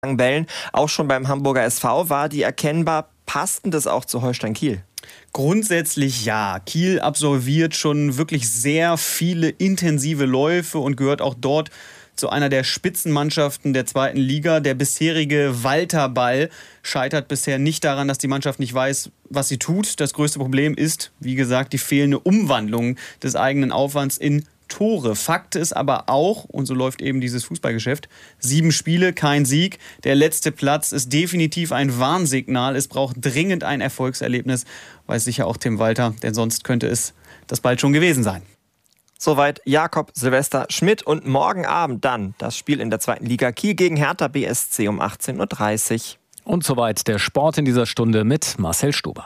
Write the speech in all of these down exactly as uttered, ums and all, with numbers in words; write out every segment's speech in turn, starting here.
Bällen, auch schon beim Hamburger S V, war die erkennbar? Passt denn das auch zu Holstein Kiel? Grundsätzlich ja. Kiel absolviert schon wirklich sehr viele intensive Läufe und gehört auch dort zu einer der Spitzenmannschaften der zweiten Liga. Der bisherige Walter Ball scheitert bisher nicht daran, dass die Mannschaft nicht weiß, was sie tut. Das größte Problem ist, wie gesagt, die fehlende Umwandlung des eigenen Aufwands in Tore. Fakt ist aber auch, und so läuft eben dieses Fußballgeschäft, sieben Spiele, kein Sieg. Der letzte Platz ist definitiv ein Warnsignal. Es braucht dringend ein Erfolgserlebnis, weiß sicher auch Tim Walter, denn sonst könnte es das bald schon gewesen sein. Soweit Jakob Silvester Schmidt und morgen Abend dann das Spiel in der zweiten Liga Kiel gegen Hertha B S C um achtzehn Uhr dreißig. Und soweit der Sport in dieser Stunde mit Marcel Stuber.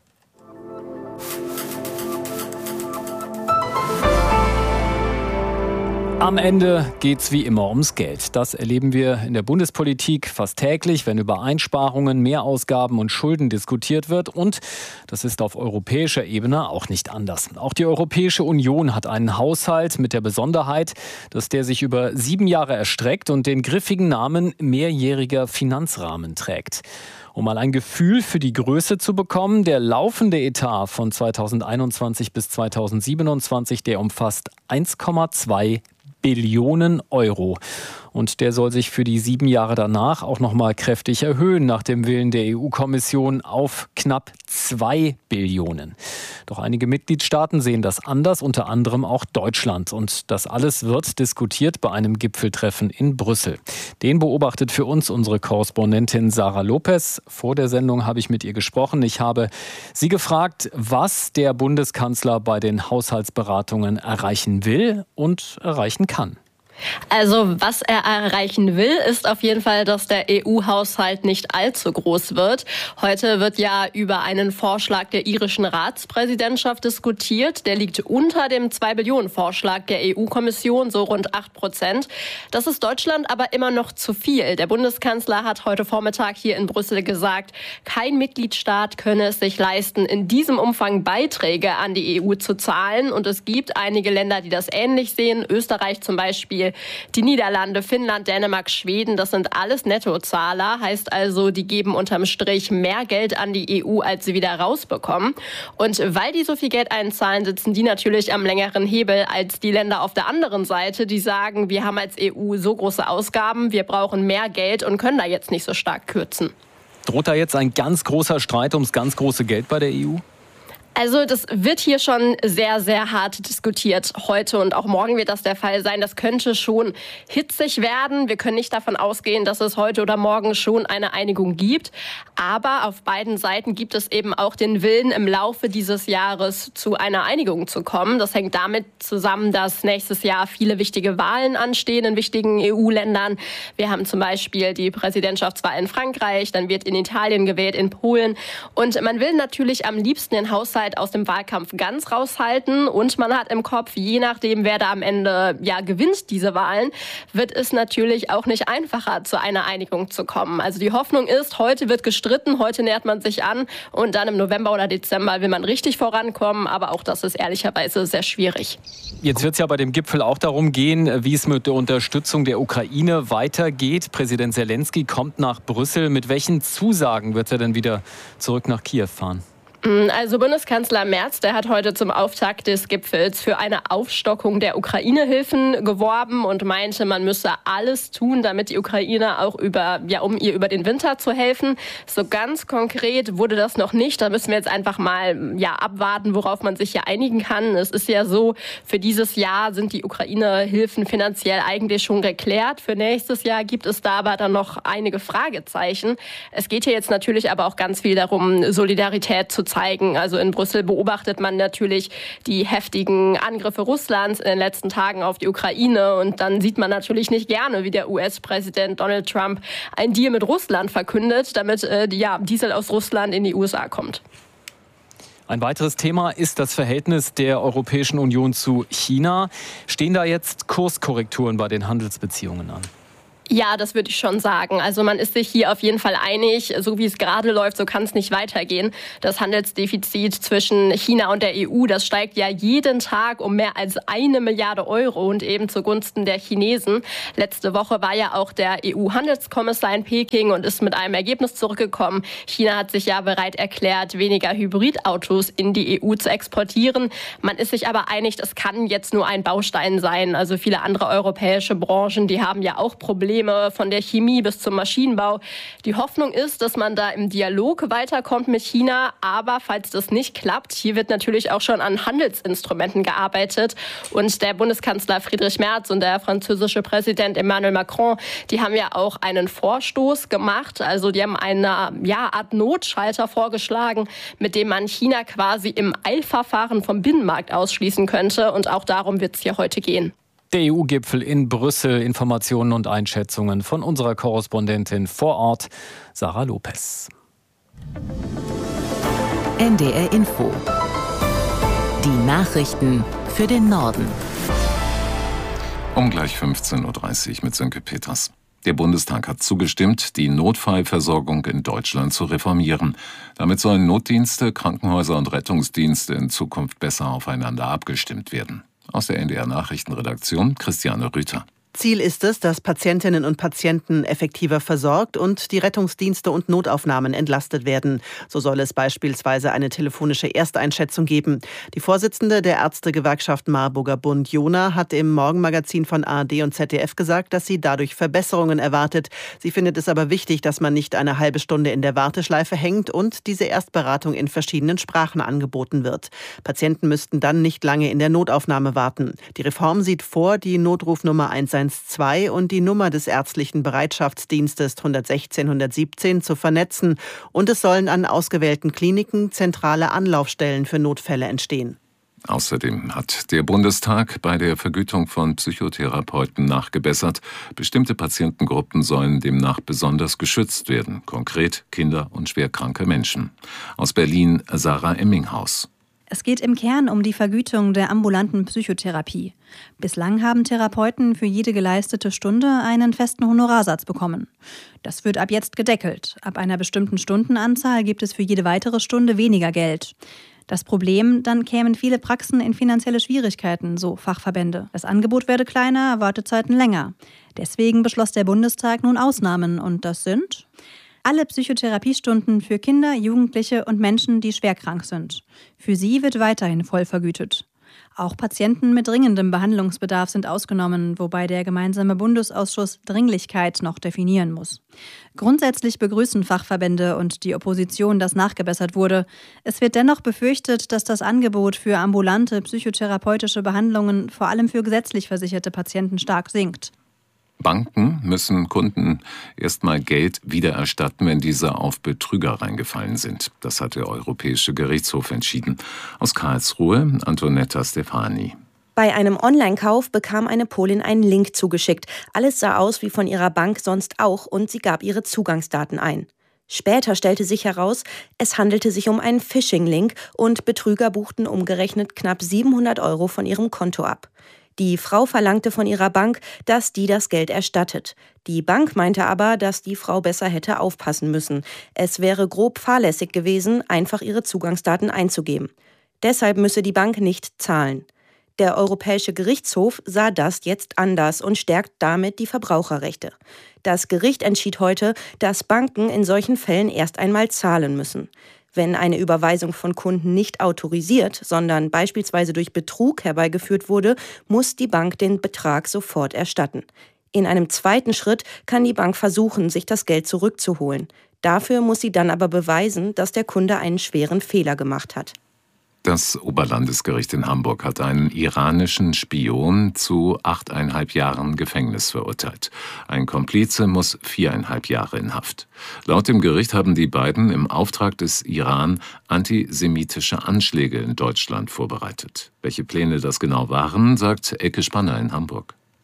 Am Ende geht's wie immer ums Geld. Das erleben wir in der Bundespolitik fast täglich, wenn über Einsparungen, Mehrausgaben und Schulden diskutiert wird. Und das ist auf europäischer Ebene auch nicht anders. Auch die Europäische Union hat einen Haushalt mit der Besonderheit, dass der sich über sieben Jahre erstreckt und den griffigen Namen mehrjähriger Finanzrahmen trägt. Um mal ein Gefühl für die Größe zu bekommen, der laufende Etat von zweitausendeinundzwanzig bis zweitausendsiebenundzwanzig, der umfasst eins Komma zwei Billionen Euro. Und der soll sich für die sieben Jahre danach auch noch mal kräftig erhöhen, nach dem Willen der E U-Kommission auf knapp zwei Billionen. Doch einige Mitgliedstaaten sehen das anders, unter anderem auch Deutschland. Und das alles wird diskutiert bei einem Gipfeltreffen in Brüssel. Den beobachtet für uns unsere Korrespondentin Sarah Lopez. Vor der Sendung habe ich mit ihr gesprochen. Ich habe sie gefragt, was der Bundeskanzler bei den Haushaltsberatungen erreichen will und erreichen kann. Also was er erreichen will, ist auf jeden Fall, dass der E U-Haushalt nicht allzu groß wird. Heute wird ja über einen Vorschlag der irischen Ratspräsidentschaft diskutiert. Der liegt unter dem zwei Billionen Vorschlag der E U-Kommission, so rund acht Prozent. Das ist Deutschland aber immer noch zu viel. Der Bundeskanzler hat heute Vormittag hier in Brüssel gesagt, kein Mitgliedstaat könne es sich leisten, in diesem Umfang Beiträge an die E U zu zahlen. Und es gibt einige Länder, die das ähnlich sehen. Österreich zum Beispiel, die Niederlande, Finnland, Dänemark, Schweden, das sind alles Nettozahler. Heißt also, die geben unterm Strich mehr Geld an die E U, als sie wieder rausbekommen. Und weil die so viel Geld einzahlen, sitzen die natürlich am längeren Hebel als die Länder auf der anderen Seite, die sagen, wir haben als E U so große Ausgaben, wir brauchen mehr Geld und können da jetzt nicht so stark kürzen. Droht da jetzt ein ganz großer Streit ums ganz große Geld bei der E U? Also das wird hier schon sehr, sehr hart diskutiert. Heute und auch morgen wird das der Fall sein. Das könnte schon hitzig werden. Wir können nicht davon ausgehen, dass es heute oder morgen schon eine Einigung gibt. Aber auf beiden Seiten gibt es eben auch den Willen, im Laufe dieses Jahres zu einer Einigung zu kommen. Das hängt damit zusammen, dass nächstes Jahr viele wichtige Wahlen anstehen in wichtigen E U-Ländern. Wir haben zum Beispiel die Präsidentschaftswahl in Frankreich, dann wird in Italien gewählt, in Polen. Und man will natürlich am liebsten den Haushalt aus dem Wahlkampf ganz raushalten und man hat im Kopf, je nachdem, wer da am Ende ja gewinnt diese Wahlen, wird es natürlich auch nicht einfacher, zu einer Einigung zu kommen. Also die Hoffnung ist, heute wird gestritten, heute nähert man sich an und dann im November oder Dezember will man richtig vorankommen, aber auch das ist ehrlicherweise sehr schwierig. Jetzt wird es ja bei dem Gipfel auch darum gehen, wie es mit der Unterstützung der Ukraine weitergeht. Präsident Zelensky kommt nach Brüssel. Mit welchen Zusagen wird er denn wieder zurück nach Kiew fahren? Also Bundeskanzler Merz, der hat heute zum Auftakt des Gipfels für eine Aufstockung der Ukraine-Hilfen geworben und meinte, man müsse alles tun, damit die Ukraine auch über, ja, um ihr über den Winter zu helfen. So ganz konkret wurde das noch nicht. Da müssen wir jetzt einfach mal, ja, abwarten, worauf man sich ja einigen kann. Es ist ja so, für dieses Jahr sind die Ukraine-Hilfen finanziell eigentlich schon geklärt. Für nächstes Jahr gibt es da aber dann noch einige Fragezeichen. Es geht hier jetzt natürlich aber auch ganz viel darum, Solidarität zu zeigen. Also in Brüssel beobachtet man natürlich die heftigen Angriffe Russlands in den letzten Tagen auf die Ukraine und dann sieht man natürlich nicht gerne, wie der U S-Präsident Donald Trump einen Deal mit Russland verkündet, damit äh, ja, Diesel aus Russland in die U S A kommt. Ein weiteres Thema ist das Verhältnis der Europäischen Union zu China. Stehen da jetzt Kurskorrekturen bei den Handelsbeziehungen an? Ja, das würde ich schon sagen. Also man ist sich hier auf jeden Fall einig, so wie es gerade läuft, so kann es nicht weitergehen. Das Handelsdefizit zwischen China und der E U, das steigt ja jeden Tag um mehr als eine Milliarde Euro und eben zugunsten der Chinesen. Letzte Woche war ja auch der E U-Handelskommissar in Peking und ist mit einem Ergebnis zurückgekommen. China hat sich ja bereit erklärt, weniger Hybridautos in die E U zu exportieren. Man ist sich aber einig, das kann jetzt nur ein Baustein sein. Also viele andere europäische Branchen, die haben ja auch Probleme, von der Chemie bis zum Maschinenbau. Die Hoffnung ist, dass man da im Dialog weiterkommt mit China. Aber falls das nicht klappt, hier wird natürlich auch schon an Handelsinstrumenten gearbeitet. Und der Bundeskanzler Friedrich Merz und der französische Präsident Emmanuel Macron, die haben ja auch einen Vorstoß gemacht. Also die haben eine ja, Art Notschalter vorgeschlagen, mit dem man China quasi im Eilverfahren vom Binnenmarkt ausschließen könnte. Und auch darum wird es hier heute gehen. Der E U-Gipfel in Brüssel, Informationen und Einschätzungen von unserer Korrespondentin vor Ort, Sarah Lopez. N D R Info. Die Nachrichten für den Norden. Um gleich fünfzehn Uhr dreißig mit Sönke Peters. Der Bundestag hat zugestimmt, die Notfallversorgung in Deutschland zu reformieren. Damit sollen Notdienste, Krankenhäuser und Rettungsdienste in Zukunft besser aufeinander abgestimmt werden. Aus der N D R-Nachrichtenredaktion Christiane Rüther. Ziel ist es, dass Patientinnen und Patienten effektiver versorgt und die Rettungsdienste und Notaufnahmen entlastet werden. So soll es beispielsweise eine telefonische Ersteinschätzung geben. Die Vorsitzende der Ärztegewerkschaft Marburger Bund, Jona, hat im Morgenmagazin von A R D und Z D F gesagt, dass sie dadurch Verbesserungen erwartet. Sie findet es aber wichtig, dass man nicht eine halbe Stunde in der Warteschleife hängt und diese Erstberatung in verschiedenen Sprachen angeboten wird. Patienten müssten dann nicht lange in der Notaufnahme warten. Die Reform sieht vor, die Notrufnummer eins eins zwei und die Nummer des ärztlichen Bereitschaftsdienstes hundertsechzehn hundertsiebzehn zu vernetzen und es sollen an ausgewählten Kliniken zentrale Anlaufstellen für Notfälle entstehen. Außerdem hat der Bundestag bei der Vergütung von Psychotherapeuten nachgebessert. Bestimmte Patientengruppen sollen demnach besonders geschützt werden, konkret Kinder und schwerkranke Menschen. Aus Berlin Sarah Emminghaus. Es geht im Kern um die Vergütung der ambulanten Psychotherapie. Bislang haben Therapeuten für jede geleistete Stunde einen festen Honorarsatz bekommen. Das wird ab jetzt gedeckelt. Ab einer bestimmten Stundenanzahl gibt es für jede weitere Stunde weniger Geld. Das Problem, dann kämen viele Praxen in finanzielle Schwierigkeiten, so Fachverbände. Das Angebot werde kleiner, Wartezeiten länger. Deswegen beschloss der Bundestag nun Ausnahmen und das sind alle Psychotherapiestunden für Kinder, Jugendliche und Menschen, die schwerkrank sind. Für sie wird weiterhin voll vergütet. Auch Patienten mit dringendem Behandlungsbedarf sind ausgenommen, wobei der gemeinsame Bundesausschuss Dringlichkeit noch definieren muss. Grundsätzlich begrüßen Fachverbände und die Opposition, dass nachgebessert wurde. Es wird dennoch befürchtet, dass das Angebot für ambulante psychotherapeutische Behandlungen vor allem für gesetzlich versicherte Patienten stark sinkt. Banken müssen Kunden erstmal Geld wiedererstatten, wenn diese auf Betrüger reingefallen sind. Das hat der Europäische Gerichtshof entschieden. Aus Karlsruhe, Antonetta Stefani. Bei einem Online-Kauf bekam eine Polin einen Link zugeschickt. Alles sah aus wie von ihrer Bank sonst auch und sie gab ihre Zugangsdaten ein. Später stellte sich heraus, es handelte sich um einen Phishing-Link und Betrüger buchten umgerechnet knapp siebenhundert Euro von ihrem Konto ab. Die Frau verlangte von ihrer Bank, dass die das Geld erstattet. Die Bank meinte aber, dass die Frau besser hätte aufpassen müssen. Es wäre grob fahrlässig gewesen, einfach ihre Zugangsdaten einzugeben. Deshalb müsse die Bank nicht zahlen. Der Europäische Gerichtshof sah das jetzt anders und stärkt damit die Verbraucherrechte. Das Gericht entschied heute, dass Banken in solchen Fällen erst einmal zahlen müssen. Wenn eine Überweisung von Kunden nicht autorisiert, sondern beispielsweise durch Betrug herbeigeführt wurde, muss die Bank den Betrag sofort erstatten. In einem zweiten Schritt kann die Bank versuchen, sich das Geld zurückzuholen. Dafür muss sie dann aber beweisen, dass der Kunde einen schweren Fehler gemacht hat. Das Oberlandesgericht in Hamburg hat einen iranischen Spion zu achteinhalb Jahren Gefängnis verurteilt. Ein Komplize muss viereinhalb Jahre in Haft. Laut dem Gericht haben die beiden im Auftrag des Iran antisemitische Anschläge in Deutschland vorbereitet. Welche Pläne das genau waren, sagt Elke Spanner in Hamburg.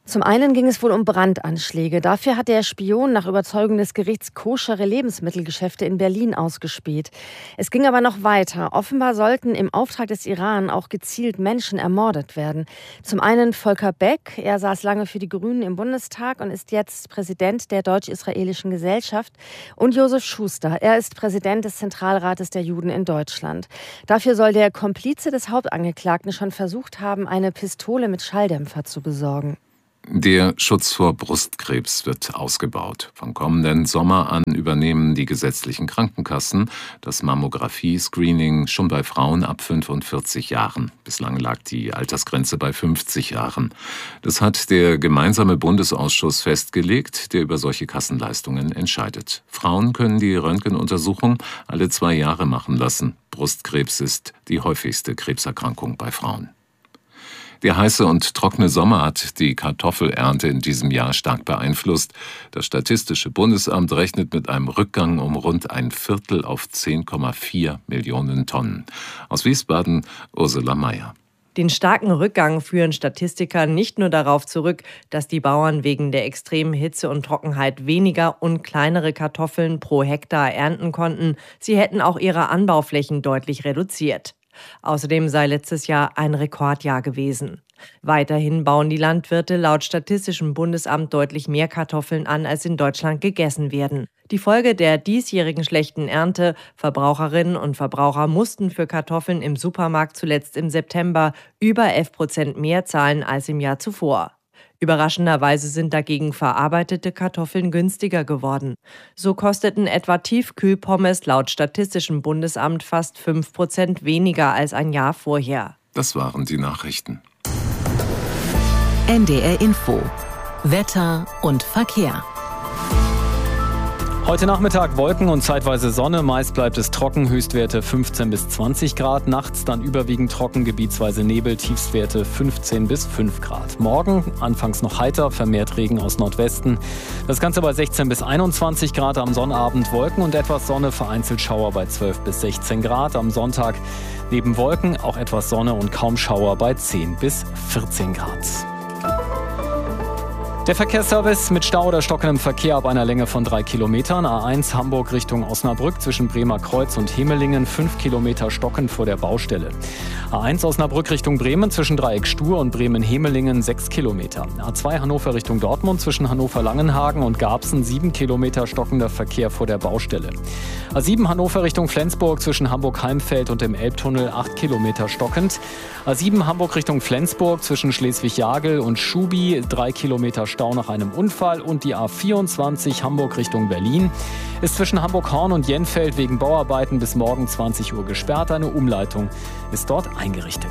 Zum einen ging es wohl um Brandanschläge. Dafür hat der Spion nach Überzeugung des Gerichts koschere Lebensmittelgeschäfte in Berlin ausgespäht. Es ging aber noch weiter. Offenbar sollten im Auftrag des Iran auch gezielt Menschen ermordet werden. Zum einen Volker Beck. Er saß lange für die Grünen im Bundestag und ist jetzt Präsident der Deutsch-Israelischen Gesellschaft. Und Josef Schuster. Er ist Präsident des Zentralrates der Juden in Deutschland. Dafür soll der Komplize des Hauptangeklagten schon versucht haben, eine Pistole mit Schalldämpfer zu besorgen. Der Schutz vor Brustkrebs wird ausgebaut. Vom kommenden Sommer an übernehmen die gesetzlichen Krankenkassen das Mammographie-Screening schon bei Frauen ab fünfundvierzig Jahren. Bislang lag die Altersgrenze bei fünfzig Jahren. Das hat der gemeinsame Bundesausschuss festgelegt, der über solche Kassenleistungen entscheidet. Frauen können die Röntgenuntersuchung alle zwei Jahre machen lassen. Brustkrebs ist die häufigste Krebserkrankung bei Frauen. Der heiße und trockene Sommer hat die Kartoffelernte in diesem Jahr stark beeinflusst. Das Statistische Bundesamt rechnet mit einem Rückgang um rund ein Viertel auf zehn Komma vier Millionen Tonnen. Aus Wiesbaden, Ursula Mayer. Den starken Rückgang führen Statistiker nicht nur darauf zurück, dass die Bauern wegen der extremen Hitze und Trockenheit weniger und kleinere Kartoffeln pro Hektar ernten konnten, sie hätten auch ihre Anbauflächen deutlich reduziert. Außerdem sei letztes Jahr ein Rekordjahr gewesen. Weiterhin bauen die Landwirte laut Statistischem Bundesamt deutlich mehr Kartoffeln an, als in Deutschland gegessen werden. Die Folge der diesjährigen schlechten Ernte: Verbraucherinnen und Verbraucher mussten für Kartoffeln im Supermarkt zuletzt im September über elf Prozent mehr zahlen als im Jahr zuvor. Überraschenderweise sind dagegen verarbeitete Kartoffeln günstiger geworden. So kosteten etwa Tiefkühlpommes laut Statistischem Bundesamt fast fünf Prozent weniger als ein Jahr vorher. Das waren die Nachrichten. N D R Info. Wetter und Verkehr. Heute Nachmittag Wolken und zeitweise Sonne. Meist bleibt es trocken, Höchstwerte fünfzehn bis zwanzig Grad. Nachts dann überwiegend trocken, gebietsweise Nebel, Tiefstwerte fünfzehn bis fünf Grad. Morgen anfangs noch heiter, vermehrt Regen aus Nordwesten. Das Ganze bei sechzehn bis einundzwanzig Grad. Am Sonnabend Wolken und etwas Sonne, vereinzelt Schauer bei zwölf bis sechzehn Grad. Am Sonntag neben Wolken auch etwas Sonne und kaum Schauer bei zehn bis vierzehn Grad. Der Verkehrsservice mit Stau oder stockendem Verkehr ab einer Länge von drei Kilometern. A eins Hamburg Richtung Osnabrück zwischen Bremer Kreuz und Hemelingen, fünf Kilometer stockend vor der Baustelle. A eins Osnabrück Richtung Bremen zwischen Dreieck Stur und Bremen-Hemelingen, sechs Kilometer. A zwei Hannover Richtung Dortmund zwischen Hannover-Langenhagen und Garbsen, sieben Kilometer stockender Verkehr vor der Baustelle. A sieben Hannover Richtung Flensburg zwischen Hamburg-Heimfeld und dem Elbtunnel, acht Kilometer stockend. A sieben Hamburg Richtung Flensburg zwischen Schleswig-Jagel und Schubi, drei Kilometer stockend. Stau nach einem Unfall. Und die A vierundzwanzig Hamburg Richtung Berlin ist zwischen Hamburg-Horn und Jenfeld wegen Bauarbeiten bis morgen zwanzig Uhr gesperrt. Eine Umleitung ist dort eingerichtet.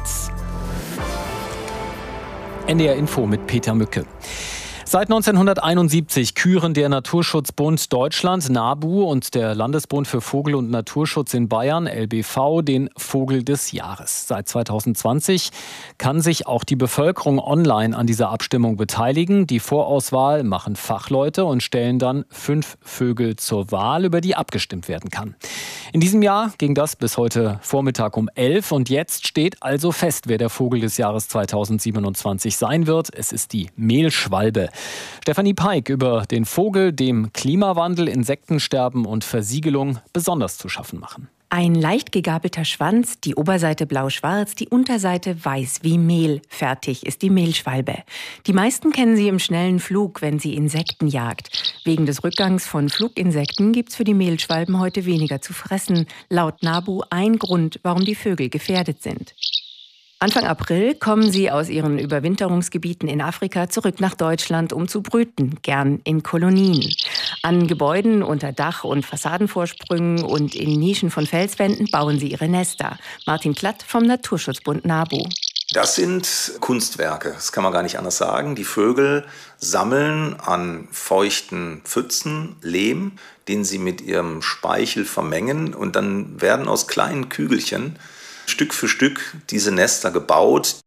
N D R Info mit Peter Mücke. Seit neunzehnhunderteinundsiebzig küren der Naturschutzbund Deutschland, NABU, und der Landesbund für Vogel- und Naturschutz in Bayern, L B V, den Vogel des Jahres. Seit zweitausendzwanzig kann sich auch die Bevölkerung online an dieser Abstimmung beteiligen. Die Vorauswahl machen Fachleute und stellen dann fünf Vögel zur Wahl, über die abgestimmt werden kann. In diesem Jahr ging das bis heute Vormittag um elf und jetzt steht also fest, wer der Vogel des Jahres zweitausendsiebenundzwanzig sein wird. Es ist die Mehlschwalbe. Stefanie Peik über den Vogel, dem Klimawandel, Insektensterben und Versiegelung besonders zu schaffen machen. Ein leicht gegabelter Schwanz, die Oberseite blau-schwarz, die Unterseite weiß wie Mehl. Fertig ist die Mehlschwalbe. Die meisten kennen sie im schnellen Flug, wenn sie Insekten jagt. Wegen des Rückgangs von Fluginsekten gibt's für die Mehlschwalben heute weniger zu fressen. Laut NABU ein Grund, warum die Vögel gefährdet sind. Anfang April kommen sie aus ihren Überwinterungsgebieten in Afrika zurück nach Deutschland, um zu brüten, gern in Kolonien. An Gebäuden unter Dach- und Fassadenvorsprüngen und in Nischen von Felswänden bauen sie ihre Nester. Martin Klatt vom Naturschutzbund NABU. Das sind Kunstwerke, das kann man gar nicht anders sagen. Die Vögel sammeln an feuchten Pfützen Lehm, den sie mit ihrem Speichel vermengen, und dann werden aus kleinen Kügelchen Stück für Stück diese Nester gebaut.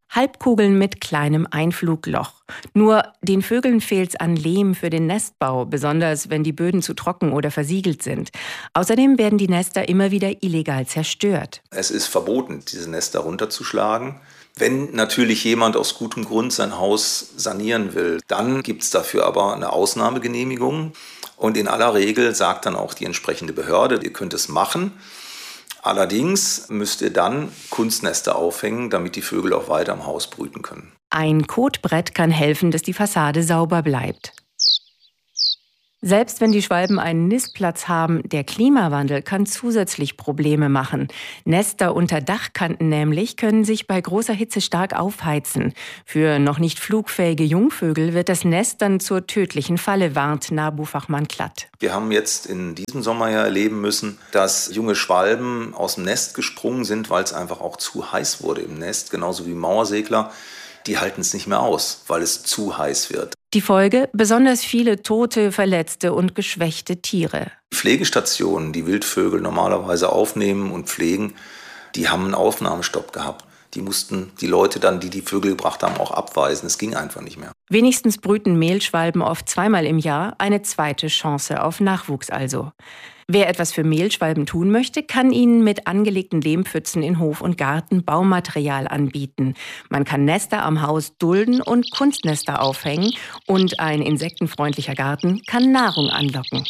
Halbkugeln mit kleinem Einflugloch. Nur den Vögeln fehlt's an Lehm für den Nestbau, besonders wenn die Böden zu trocken oder versiegelt sind. Außerdem werden die Nester immer wieder illegal zerstört. Es ist verboten, diese Nester runterzuschlagen. Wenn natürlich jemand aus gutem Grund sein Haus sanieren will, dann gibt es dafür aber eine Ausnahmegenehmigung. Und in aller Regel sagt dann auch die entsprechende Behörde, ihr könnt es machen. Allerdings müsst ihr dann Kunstnester aufhängen, damit die Vögel auch weiter im Haus brüten können. Ein Kotbrett kann helfen, dass die Fassade sauber bleibt. Selbst wenn die Schwalben einen Nistplatz haben, der Klimawandel kann zusätzlich Probleme machen. Nester unter Dachkanten nämlich können sich bei großer Hitze stark aufheizen. Für noch nicht flugfähige Jungvögel wird das Nest dann zur tödlichen Falle, warnt NABU-Fachmann Klatt. Wir haben jetzt in diesem Sommer ja erleben müssen, dass junge Schwalben aus dem Nest gesprungen sind, weil es einfach auch zu heiß wurde im Nest, genauso wie Mauersegler. Die halten es nicht mehr aus, weil es zu heiß wird. Die Folge? Besonders viele tote, verletzte und geschwächte Tiere. Pflegestationen, die Wildvögel normalerweise aufnehmen und pflegen, die haben einen Aufnahmestopp gehabt. Die mussten die Leute dann, die die Vögel gebracht haben, auch abweisen. Es ging einfach nicht mehr. Wenigstens brüten Mehlschwalben oft zweimal im Jahr, eine zweite Chance auf Nachwuchs also. Wer etwas für Mehlschwalben tun möchte, kann ihnen mit angelegten Lehmpfützen in Hof und Garten Baumaterial anbieten. Man kann Nester am Haus dulden und Kunstnester aufhängen. Und ein insektenfreundlicher Garten kann Nahrung anlocken.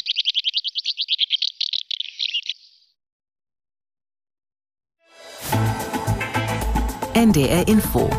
N D R Info.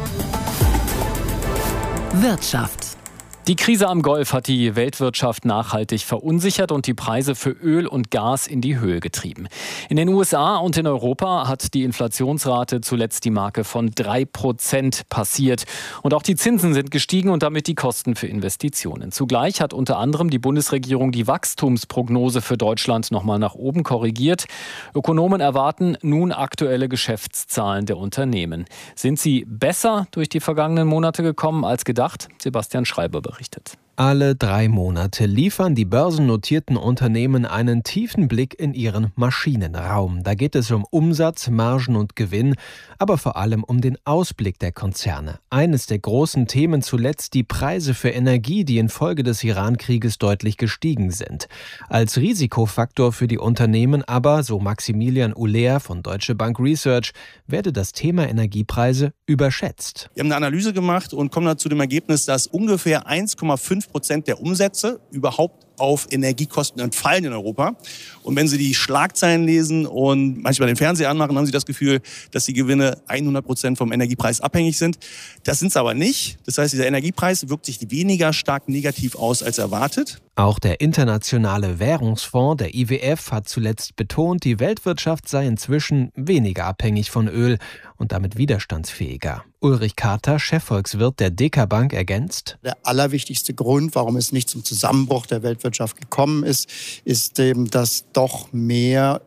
Wirtschaft. Die Krise am Golf hat die Weltwirtschaft nachhaltig verunsichert und die Preise für Öl und Gas in die Höhe getrieben. In den U S A und in Europa hat die Inflationsrate zuletzt die Marke von drei Prozent passiert. Und auch die Zinsen sind gestiegen und damit die Kosten für Investitionen. Zugleich hat unter anderem die Bundesregierung die Wachstumsprognose für Deutschland nochmal nach oben korrigiert. Ökonomen erwarten nun aktuelle Geschäftszahlen der Unternehmen. Sind sie besser durch die vergangenen Monate gekommen als gedacht? Sebastian Schreiber berichtet. Alle drei Monate liefern die börsennotierten Unternehmen einen tiefen Blick in ihren Maschinenraum. Da geht es um Umsatz, Margen und Gewinn, aber vor allem um den Ausblick der Konzerne. Eines der großen Themen zuletzt die Preise für Energie, die infolge des Iran-Krieges deutlich gestiegen sind. Als Risikofaktor für die Unternehmen aber, so Maximilian Uller von Deutsche Bank Research, werde das Thema Energiepreise überschätzt. Wir haben eine Analyse gemacht und kommen dann zu dem Ergebnis, dass ungefähr eins Komma fünf Prozent der Umsätze überhaupt auf Energiekosten entfallen in Europa. Und wenn Sie die Schlagzeilen lesen und manchmal den Fernseher anmachen, haben Sie das Gefühl, dass die Gewinne hundert Prozent vom Energiepreis abhängig sind. Das sind sie aber nicht. Das heißt, dieser Energiepreis wirkt sich weniger stark negativ aus als erwartet. Auch der Internationale Währungsfonds, der I W F, hat zuletzt betont, die Weltwirtschaft sei inzwischen weniger abhängig von Öl und damit widerstandsfähiger. Ulrich Kater, Chefvolkswirt der Deka Bank, ergänzt: Der allerwichtigste Grund, warum es nicht zum Zusammenbruch der Weltwirtschaft gekommen ist, ist eben, dass doch mehr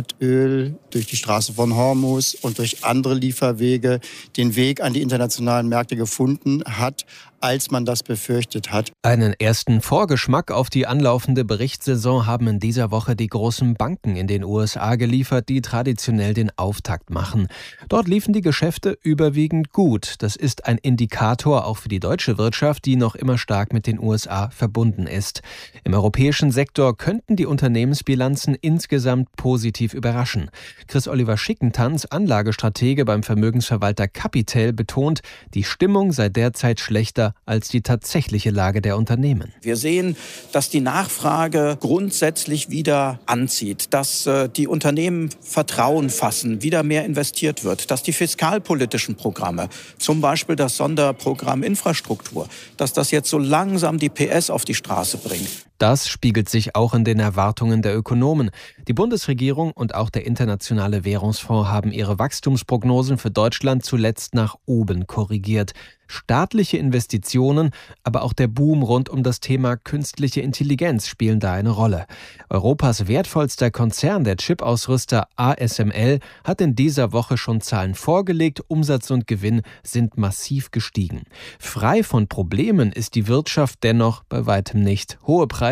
Erdöl durch die Straße von Hormuz und durch andere Lieferwege den Weg an die internationalen Märkte gefunden hat, als man das befürchtet hat. Einen ersten Vorgeschmack auf die anlaufende Berichtssaison haben in dieser Woche die großen Banken in den U S A geliefert, die traditionell den Auftakt machen. Dort liefen die Geschäfte überwiegend gut. Das ist ein Indikator auch für die deutsche Wirtschaft, die noch immer stark mit den U S A verbunden ist. Im europäischen Sektor könnten die Unternehmensbilanzen insgesamt positiv überraschen. Chris-Oliver Schickentanz, Anlagestratege beim Vermögensverwalter Capital, betont, die Stimmung sei derzeit schlechter als die tatsächliche Lage der Unternehmen. Wir sehen, dass die Nachfrage grundsätzlich wieder anzieht, dass äh, die Unternehmen Vertrauen fassen, wieder mehr investiert wird, dass die fiskalpolitischen Programme, zum Beispiel das Sonderprogramm Infrastruktur, dass das jetzt so langsam die P S auf die Straße bringt. Das spiegelt sich auch in den Erwartungen der Ökonomen. Die Bundesregierung und auch der Internationale Währungsfonds haben ihre Wachstumsprognosen für Deutschland zuletzt nach oben korrigiert. Staatliche Investitionen, aber auch der Boom rund um das Thema künstliche Intelligenz spielen da eine Rolle. Europas wertvollster Konzern, der Chip-Ausrüster A S M L, hat in dieser Woche schon Zahlen vorgelegt. Umsatz und Gewinn sind massiv gestiegen. Frei von Problemen ist die Wirtschaft dennoch bei weitem nicht. Hohe Preise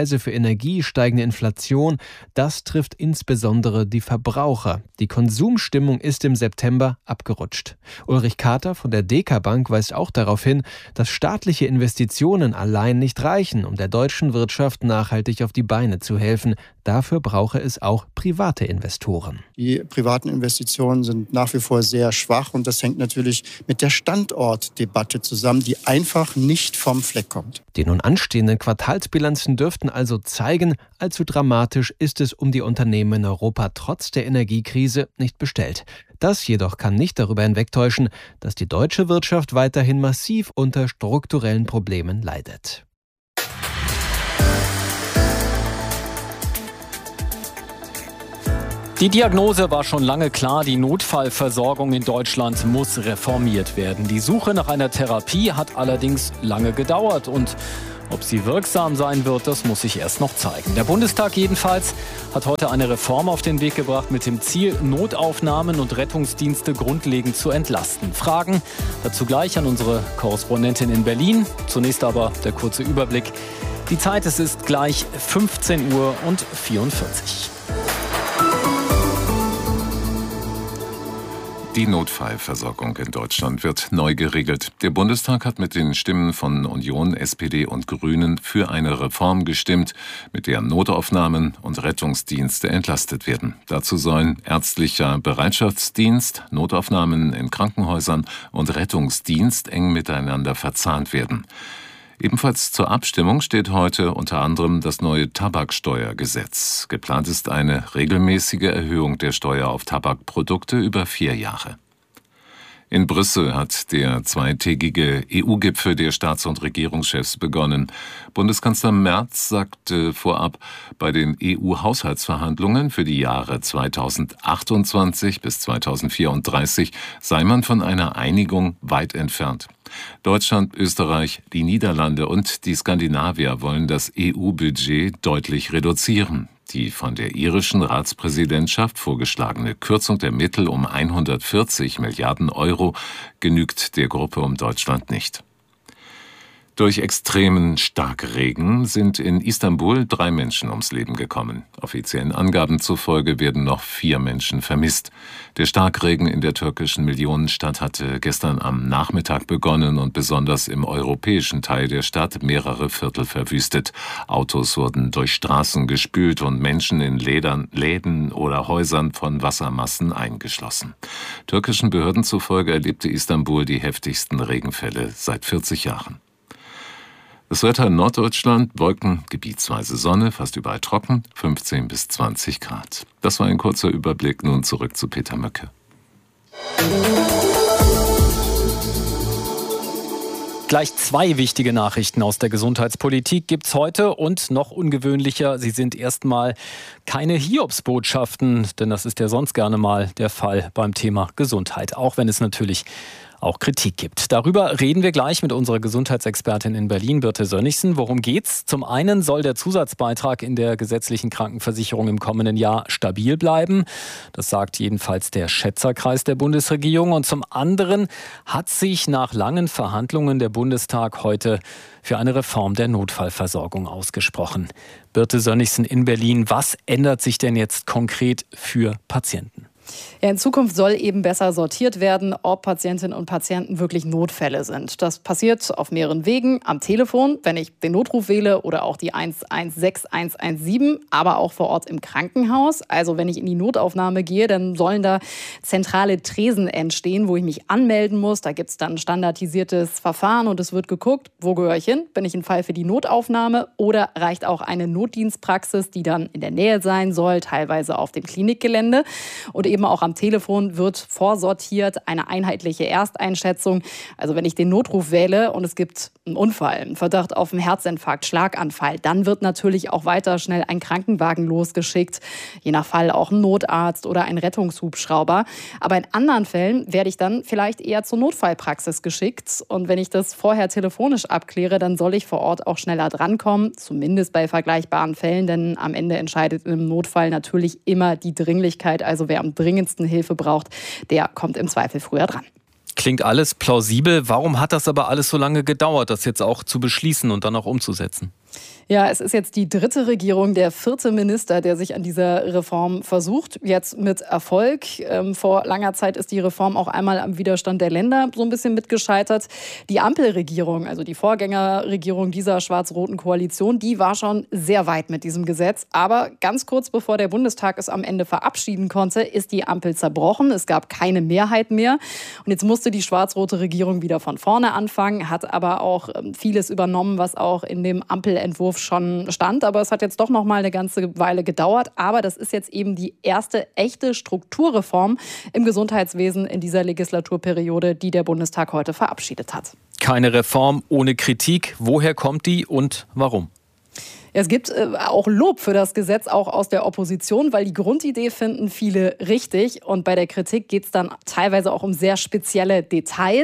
Preise für Energie, steigende Inflation, das trifft insbesondere die Verbraucher. Die Konsumstimmung ist im September abgerutscht. Ulrich Kater von der Deka Bank weist auch darauf hin, dass staatliche Investitionen allein nicht reichen, um der deutschen Wirtschaft nachhaltig auf die Beine zu helfen. Dafür brauche es auch private Investoren. Die privaten Investitionen sind nach wie vor sehr schwach und das hängt natürlich mit der Standortdebatte zusammen, die einfach nicht vom Fleck kommt. Die nun anstehenden Quartalsbilanzen dürften also zeigen, allzu dramatisch ist es um die Unternehmen in Europa trotz der Energiekrise nicht bestellt. Das jedoch kann nicht darüber hinwegtäuschen, dass die deutsche Wirtschaft weiterhin massiv unter strukturellen Problemen leidet. Die Diagnose war schon lange klar, die Notfallversorgung in Deutschland muss reformiert werden. Die Suche nach einer Therapie hat allerdings lange gedauert und ob sie wirksam sein wird, das muss sich erst noch zeigen. Der Bundestag jedenfalls hat heute eine Reform auf den Weg gebracht mit dem Ziel, Notaufnahmen und Rettungsdienste grundlegend zu entlasten. Fragen dazu gleich an unsere Korrespondentin in Berlin. Zunächst aber der kurze Überblick. Die Zeit, es ist gleich fünfzehn Uhr vierundvierzig. Die Notfallversorgung in Deutschland wird neu geregelt. Der Bundestag hat mit den Stimmen von Union, S P D und Grünen für eine Reform gestimmt, mit der Notaufnahmen und Rettungsdienste entlastet werden. Dazu sollen ärztlicher Bereitschaftsdienst, Notaufnahmen in Krankenhäusern und Rettungsdienst eng miteinander verzahnt werden. Ebenfalls zur Abstimmung steht heute unter anderem das neue Tabaksteuergesetz. Geplant ist eine regelmäßige Erhöhung der Steuer auf Tabakprodukte über vier Jahre. In Brüssel hat der zweitägige E U-Gipfel der Staats- und Regierungschefs begonnen. Bundeskanzler Merz sagte vorab, bei den E U-Haushaltsverhandlungen für die Jahre zweitausendachtundzwanzig bis zweitausendvierunddreißig sei man von einer Einigung weit entfernt. Deutschland, Österreich, die Niederlande und die Skandinavier wollen das E U-Budget deutlich reduzieren. Die von der irischen Ratspräsidentschaft vorgeschlagene Kürzung der Mittel um hundertvierzig Milliarden Euro genügt der Gruppe um Deutschland nicht. Durch extremen Starkregen sind in Istanbul drei Menschen ums Leben gekommen. Offiziellen Angaben zufolge werden noch vier Menschen vermisst. Der Starkregen in der türkischen Millionenstadt hatte gestern am Nachmittag begonnen und besonders im europäischen Teil der Stadt mehrere Viertel verwüstet. Autos wurden durch Straßen gespült und Menschen in Lädern, Läden oder Häusern von Wassermassen eingeschlossen. Türkischen Behörden zufolge erlebte Istanbul die heftigsten Regenfälle seit vierzig Jahren. Das Wetter in Norddeutschland, Wolken, gebietsweise Sonne, fast überall trocken, fünfzehn bis zwanzig Grad. Das war ein kurzer Überblick, nun zurück zu Peter Möcke. Gleich zwei wichtige Nachrichten aus der Gesundheitspolitik gibt's heute und noch ungewöhnlicher, sie sind erstmal keine Hiobsbotschaften, denn das ist ja sonst gerne mal der Fall beim Thema Gesundheit, auch wenn es natürlich auch Kritik gibt. Darüber reden wir gleich mit unserer Gesundheitsexpertin in Berlin, Birte Sönnigsen. Worum geht's? Zum einen soll der Zusatzbeitrag in der gesetzlichen Krankenversicherung im kommenden Jahr stabil bleiben. Das sagt jedenfalls der Schätzerkreis der Bundesregierung. Und zum anderen hat sich nach langen Verhandlungen der Bundestag heute für eine Reform der Notfallversorgung ausgesprochen. Birte Sönnigsen in Berlin. Was ändert sich denn jetzt konkret für Patienten? Ja, in Zukunft soll eben besser sortiert werden, ob Patientinnen und Patienten wirklich Notfälle sind. Das passiert auf mehreren Wegen. Am Telefon, wenn ich den Notruf wähle, oder auch die eins eins sechs eins eins sieben, aber auch vor Ort im Krankenhaus. Also wenn ich in die Notaufnahme gehe, dann sollen da zentrale Tresen entstehen, wo ich mich anmelden muss. Da gibt es dann ein standardisiertes Verfahren und es wird geguckt, wo gehöre ich hin? Bin ich ein Fall für die Notaufnahme oder reicht auch eine Notdienstpraxis, die dann in der Nähe sein soll, teilweise auf dem Klinikgelände. Und eben auch am Telefon wird vorsortiert eine einheitliche Ersteinschätzung. Also wenn ich den Notruf wähle und es gibt einen Unfall, einen Verdacht auf einen Herzinfarkt, Schlaganfall, dann wird natürlich auch weiter schnell ein Krankenwagen losgeschickt. Je nach Fall auch ein Notarzt oder ein Rettungshubschrauber. Aber in anderen Fällen werde ich dann vielleicht eher zur Notfallpraxis geschickt. Und wenn ich das vorher telefonisch abkläre, dann soll ich vor Ort auch schneller drankommen. Zumindest bei vergleichbaren Fällen, denn am Ende entscheidet im Notfall natürlich immer die Dringlichkeit. Also wer am dringendsten Hilfe braucht, der kommt im Zweifel früher dran. Klingt alles plausibel. Warum hat das aber alles so lange gedauert, das jetzt auch zu beschließen und dann auch umzusetzen? Ja, es ist jetzt die dritte Regierung, der vierte Minister, der sich an dieser Reform versucht. Jetzt mit Erfolg. Ähm, vor langer Zeit ist die Reform auch einmal am Widerstand der Länder so ein bisschen mitgescheitert. Die Ampelregierung, also die Vorgängerregierung dieser schwarz-roten Koalition, die war schon sehr weit mit diesem Gesetz. Aber ganz kurz bevor der Bundestag es am Ende verabschieden konnte, ist die Ampel zerbrochen. Es gab keine Mehrheit mehr. Und jetzt musste die schwarz-rote Regierung wieder von vorne anfangen, hat aber auch vieles übernommen, was auch in dem Ampelentwurf schon stand, aber es hat jetzt doch noch mal eine ganze Weile gedauert. Aber das ist jetzt eben die erste echte Strukturreform im Gesundheitswesen in dieser Legislaturperiode, die der Bundestag heute verabschiedet hat. Keine Reform ohne Kritik. Woher kommt die und warum? Es gibt äh, auch Lob für das Gesetz, auch aus der Opposition, weil die Grundidee finden viele richtig. Und bei der Kritik geht es dann teilweise auch um sehr spezielle Details.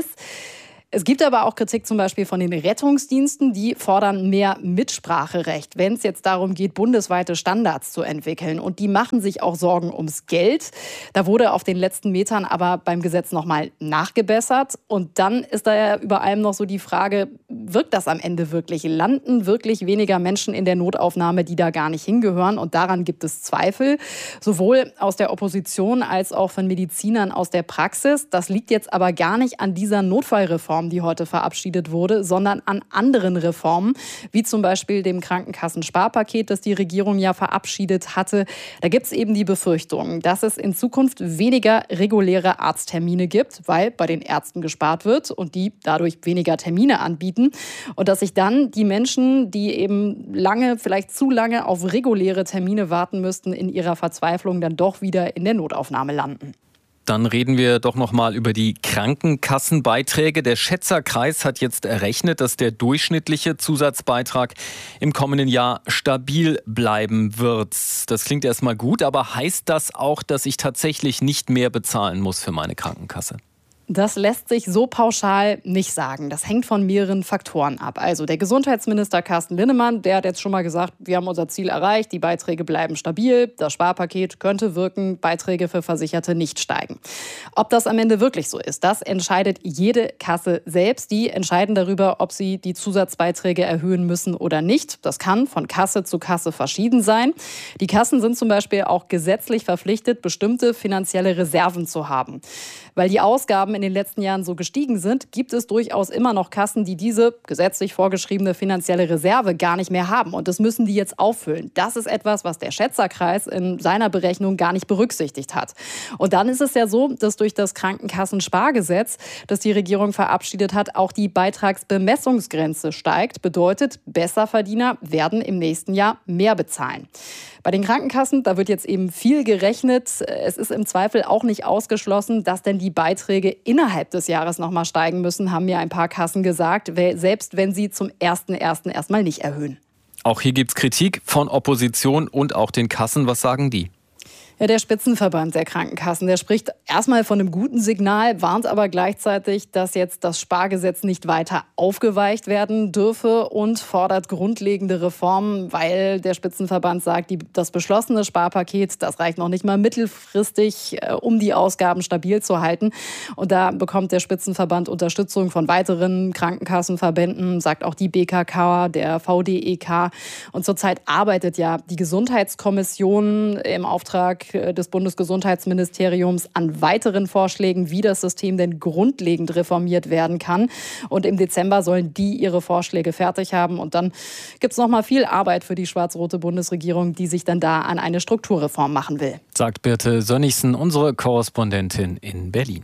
Es gibt aber auch Kritik zum Beispiel von den Rettungsdiensten, die fordern mehr Mitspracherecht, wenn es jetzt darum geht, bundesweite Standards zu entwickeln. Und die machen sich auch Sorgen ums Geld. Da wurde auf den letzten Metern aber beim Gesetz nochmal nachgebessert. Und dann ist da ja über allem noch so die Frage, wirkt das am Ende wirklich? Landen wirklich weniger Menschen in der Notaufnahme, die da gar nicht hingehören? Und daran gibt es Zweifel, sowohl aus der Opposition als auch von Medizinern aus der Praxis. Das liegt jetzt aber gar nicht an dieser Notfallreform, die heute verabschiedet wurde, sondern an anderen Reformen, wie zum Beispiel dem Krankenkassensparpaket, das die Regierung ja verabschiedet hatte. Da gibt es eben die Befürchtung, dass es in Zukunft weniger reguläre Arzttermine gibt, weil bei den Ärzten gespart wird und die dadurch weniger Termine anbieten. Und dass sich dann die Menschen, die eben lange, vielleicht zu lange auf reguläre Termine warten müssten, in ihrer Verzweiflung dann doch wieder in der Notaufnahme landen. Dann reden wir doch noch mal über die Krankenkassenbeiträge. Der Schätzerkreis hat jetzt errechnet, dass der durchschnittliche Zusatzbeitrag im kommenden Jahr stabil bleiben wird. Das klingt erstmal gut, aber heißt das auch, dass ich tatsächlich nicht mehr bezahlen muss für meine Krankenkasse? Das lässt sich so pauschal nicht sagen. Das hängt von mehreren Faktoren ab. Also der Gesundheitsminister Carsten Linnemann, der hat jetzt schon mal gesagt, wir haben unser Ziel erreicht, die Beiträge bleiben stabil, das Sparpaket könnte wirken, Beiträge für Versicherte nicht steigen. Ob das am Ende wirklich so ist, das entscheidet jede Kasse selbst. Die entscheiden darüber, ob sie die Zusatzbeiträge erhöhen müssen oder nicht. Das kann von Kasse zu Kasse verschieden sein. Die Kassen sind zum Beispiel auch gesetzlich verpflichtet, bestimmte finanzielle Reserven zu haben. Weil die Ausgaben in den letzten Jahren so gestiegen sind, gibt es durchaus immer noch Kassen, die diese gesetzlich vorgeschriebene finanzielle Reserve gar nicht mehr haben. Und das müssen die jetzt auffüllen. Das ist etwas, was der Schätzerkreis in seiner Berechnung gar nicht berücksichtigt hat. Und dann ist es ja so, dass durch das Krankenkassenspargesetz, das die Regierung verabschiedet hat, auch die Beitragsbemessungsgrenze steigt. Bedeutet, Besserverdiener werden im nächsten Jahr mehr bezahlen. Bei den Krankenkassen, da wird jetzt eben viel gerechnet. Es ist im Zweifel auch nicht ausgeschlossen, dass denn die Beiträge innerhalb des Jahres noch mal steigen müssen, haben mir ein paar Kassen gesagt, selbst wenn sie zum ersten ersten erstmal nicht erhöhen. Auch hier gibt es Kritik von Opposition und auch den Kassen. Was sagen die? Ja, der Spitzenverband der Krankenkassen, der spricht erstmal von einem guten Signal, warnt aber gleichzeitig, dass jetzt das Spargesetz nicht weiter aufgeweicht werden dürfe und fordert grundlegende Reformen, weil der Spitzenverband sagt, die, das beschlossene Sparpaket, das reicht noch nicht mal mittelfristig, äh, um die Ausgaben stabil zu halten. Und da bekommt der Spitzenverband Unterstützung von weiteren Krankenkassenverbänden, sagt auch die B K K, der V D E K. Und zurzeit arbeitet ja die Gesundheitskommission im Auftrag des Bundesgesundheitsministeriums an weiteren Vorschlägen, wie das System denn grundlegend reformiert werden kann. Und im Dezember sollen die ihre Vorschläge fertig haben. Und dann gibt es noch mal viel Arbeit für die schwarz-rote Bundesregierung, die sich dann da an eine Strukturreform machen will. Sagt Birte Sönnigsen, unsere Korrespondentin in Berlin.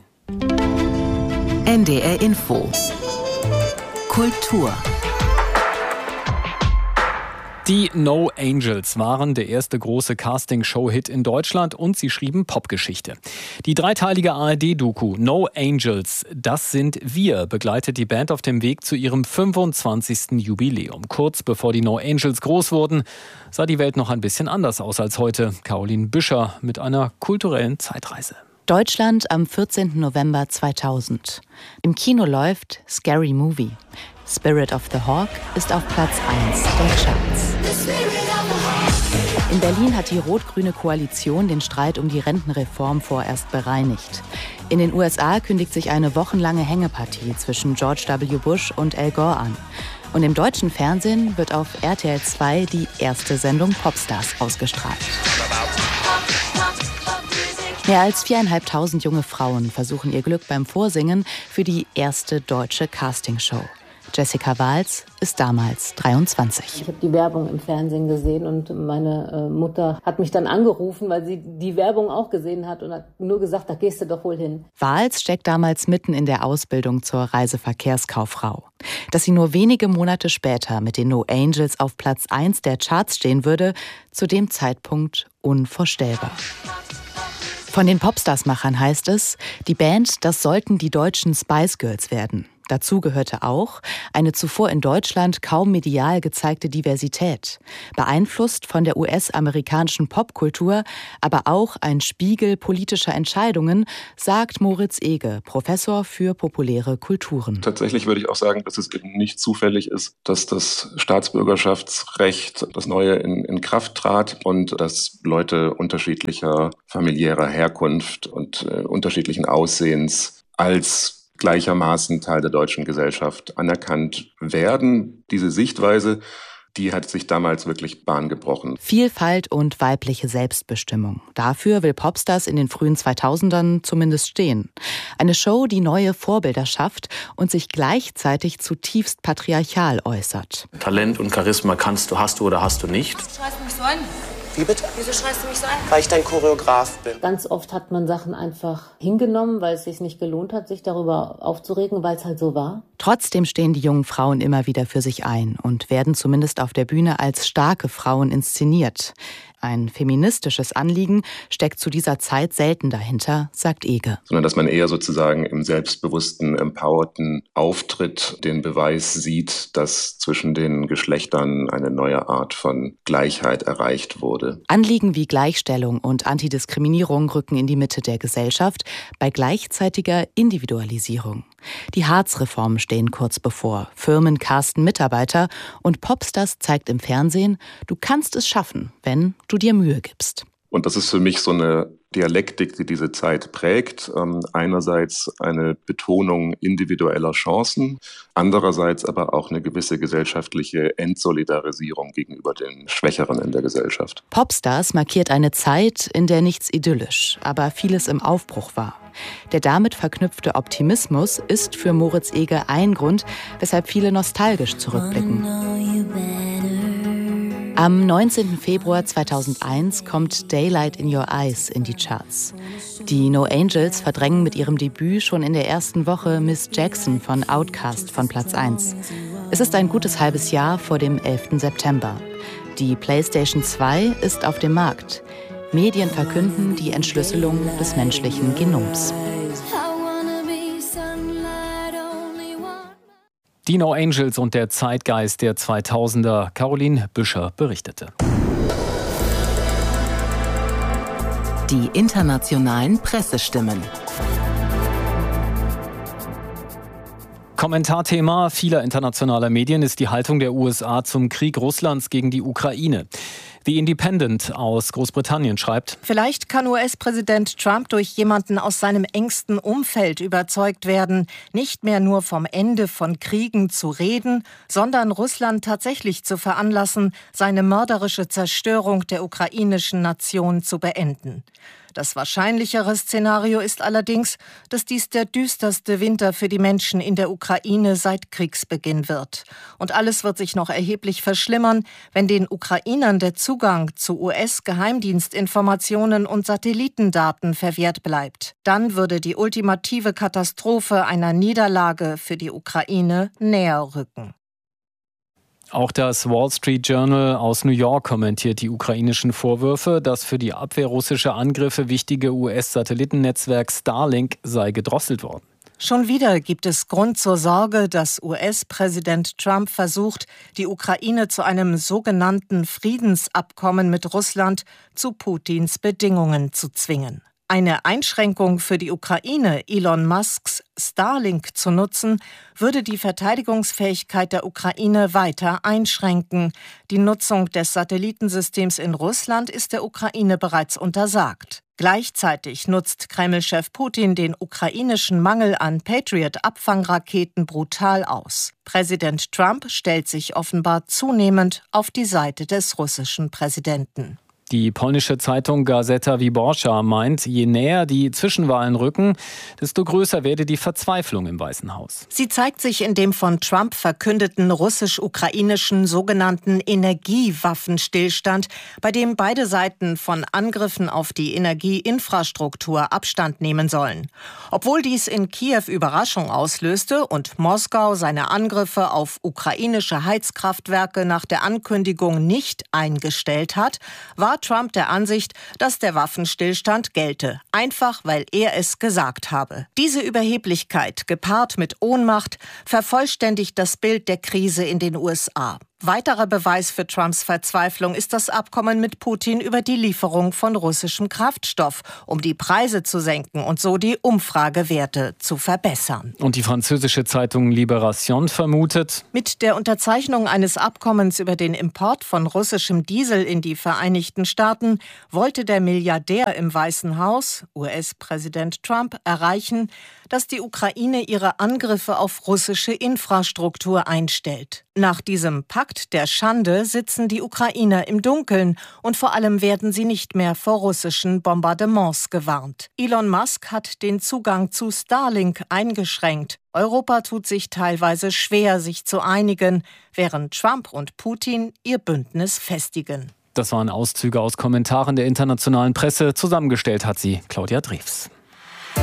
N D R Info. Kultur. Die No Angels waren der erste große Casting-Show-Hit in Deutschland und sie schrieben Popgeschichte. Die dreiteilige A R D-Doku No Angels, das sind wir, begleitet die Band auf dem Weg zu ihrem fünfundzwanzigsten Jubiläum. Kurz bevor die No Angels groß wurden, sah die Welt noch ein bisschen anders aus als heute. Caroline Büscher mit einer kulturellen Zeitreise. Deutschland am vierzehnten November zweitausend. Im Kino läuft Scary Movie. Spirit of the Hawk ist auf Platz eins der Charts. In Berlin hat die rot-grüne Koalition den Streit um die Rentenreform vorerst bereinigt. In den U S A kündigt sich eine wochenlange Hängepartie zwischen George W. Bush und Al Gore an. Und im deutschen Fernsehen wird auf R T L zwei die erste Sendung Popstars ausgestrahlt. Mehr als viereinhalbtausend junge Frauen versuchen ihr Glück beim Vorsingen für die erste deutsche Castingshow. Jessica Wahls ist damals dreiundzwanzig. Ich habe die Werbung im Fernsehen gesehen und meine äh, Mutter hat mich dann angerufen, weil sie die Werbung auch gesehen hat und hat nur gesagt, da gehst du doch wohl hin. Wahls steckt damals mitten in der Ausbildung zur Reiseverkehrskauffrau. Dass sie nur wenige Monate später mit den No Angels auf Platz eins der Charts stehen würde, zu dem Zeitpunkt unvorstellbar. Von den Popstars-Machern heißt es, die Band, das sollten die deutschen Spice Girls werden. Dazu gehörte auch eine zuvor in Deutschland kaum medial gezeigte Diversität, beeinflusst von der U S-amerikanischen Popkultur, aber auch ein Spiegel politischer Entscheidungen, sagt Moritz Ege, Professor für populäre Kulturen. Tatsächlich würde ich auch sagen, dass es eben nicht zufällig ist, dass das Staatsbürgerschaftsrecht, das neue, in, in Kraft trat und dass Leute unterschiedlicher familiärer Herkunft und äh, unterschiedlichen Aussehens als gleichermaßen Teil der deutschen Gesellschaft anerkannt werden. Diese Sichtweise, die hat sich damals wirklich Bahn gebrochen. Vielfalt und weibliche Selbstbestimmung. Dafür will Popstars in den frühen zweitausendern zumindest stehen. Eine Show, die neue Vorbilder schafft und sich gleichzeitig zutiefst patriarchal äußert. Talent und Charisma kannst du, hast du oder hast du nicht. Du schreist mich so an. Wie bitte? Wieso schreist du mich so an? Weil ich dein Choreograf bin. Ganz oft hat man Sachen einfach hingenommen, weil es sich nicht gelohnt hat, sich darüber aufzuregen, weil es halt so war. Trotzdem stehen die jungen Frauen immer wieder für sich ein und werden zumindest auf der Bühne als starke Frauen inszeniert. Ein feministisches Anliegen steckt zu dieser Zeit selten dahinter, sagt Ege. Sondern dass man eher sozusagen im selbstbewussten, empowerten Auftritt den Beweis sieht, dass zwischen den Geschlechtern eine neue Art von Gleichheit erreicht wurde. Anliegen wie Gleichstellung und Antidiskriminierung rücken in die Mitte der Gesellschaft bei gleichzeitiger Individualisierung. Die Hartz-Reformen stehen kurz bevor. Firmen casten Mitarbeiter und Popstars zeigt im Fernsehen, du kannst es schaffen, wenn du dir Mühe gibst. Und das ist für mich so eine Dialektik, die diese Zeit prägt. Ähm, einerseits eine Betonung individueller Chancen, andererseits aber auch eine gewisse gesellschaftliche Entsolidarisierung gegenüber den Schwächeren in der Gesellschaft. Popstars markiert eine Zeit, in der nichts idyllisch, aber vieles im Aufbruch war. Der damit verknüpfte Optimismus ist für Moritz Ege ein Grund, weshalb viele nostalgisch zurückblicken. Am neunzehnten Februar zweitausendeins kommt Daylight in Your Eyes in die Charts. Die No Angels verdrängen mit ihrem Debüt schon in der ersten Woche Miss Jackson von Outkast von Platz eins. Es ist ein gutes halbes Jahr vor dem elften September. Die PlayStation zwei ist auf dem Markt. Medien verkünden die Entschlüsselung des menschlichen Genoms. Die No Angels und der Zeitgeist der zweitausender. Caroline Büscher berichtete. Die internationalen Pressestimmen. Kommentarthema vieler internationaler Medien ist die Haltung der U S A zum Krieg Russlands gegen die Ukraine. The Independent aus Großbritannien schreibt: Vielleicht kann U S-Präsident Trump durch jemanden aus seinem engsten Umfeld überzeugt werden, nicht mehr nur vom Ende von Kriegen zu reden, sondern Russland tatsächlich zu veranlassen, seine mörderische Zerstörung der ukrainischen Nation zu beenden. Das wahrscheinlichere Szenario ist allerdings, dass dies der düsterste Winter für die Menschen in der Ukraine seit Kriegsbeginn wird. Und alles wird sich noch erheblich verschlimmern, wenn den Ukrainern der Zugang zu U S-Geheimdienstinformationen und Satellitendaten verwehrt bleibt. Dann würde die ultimative Katastrophe einer Niederlage für die Ukraine näher rücken. Auch das Wall Street Journal aus New York kommentiert die ukrainischen Vorwürfe, das für die Abwehr russischer Angriffe wichtige U S-Satellitennetzwerk Starlink sei gedrosselt worden. Schon wieder gibt es Grund zur Sorge, dass U S-Präsident Trump versucht, die Ukraine zu einem sogenannten Friedensabkommen mit Russland zu Putins Bedingungen zu zwingen. Eine Einschränkung für die Ukraine, Elon Musks Starlink zu nutzen, würde die Verteidigungsfähigkeit der Ukraine weiter einschränken. Die Nutzung des Satellitensystems in Russland ist der Ukraine bereits untersagt. Gleichzeitig nutzt Kreml-Chef Putin den ukrainischen Mangel an Patriot-Abfangraketen brutal aus. Präsident Trump stellt sich offenbar zunehmend auf die Seite des russischen Präsidenten. Die polnische Zeitung Gazeta Wyborcza meint, je näher die Zwischenwahlen rücken, desto größer werde die Verzweiflung im Weißen Haus. Sie zeigt sich in dem von Trump verkündeten russisch-ukrainischen sogenannten Energiewaffenstillstand, bei dem beide Seiten von Angriffen auf die Energieinfrastruktur Abstand nehmen sollen. Obwohl dies in Kiew Überraschung auslöste und Moskau seine Angriffe auf ukrainische Heizkraftwerke nach der Ankündigung nicht eingestellt hat, war Trump der Ansicht, dass der Waffenstillstand gelte, einfach weil er es gesagt habe. Diese Überheblichkeit, gepaart mit Ohnmacht, vervollständigt das Bild der Krise in den U S A. Weiterer Beweis für Trumps Verzweiflung ist das Abkommen mit Putin über die Lieferung von russischem Kraftstoff, um die Preise zu senken und so die Umfragewerte zu verbessern. Und die französische Zeitung Libération vermutet, mit der Unterzeichnung eines Abkommens über den Import von russischem Diesel in die Vereinigten Staaten wollte der Milliardär im Weißen Haus, U S-Präsident Trump, erreichen, dass die Ukraine ihre Angriffe auf russische Infrastruktur einstellt. Nach diesem Pakt der Schande sitzen die Ukrainer im Dunkeln und vor allem werden sie nicht mehr vor russischen Bombardements gewarnt. Elon Musk hat den Zugang zu Starlink eingeschränkt. Europa tut sich teilweise schwer, sich zu einigen, während Trump und Putin ihr Bündnis festigen. Das waren Auszüge aus Kommentaren der internationalen Presse. Zusammengestellt hat sie Claudia Drews.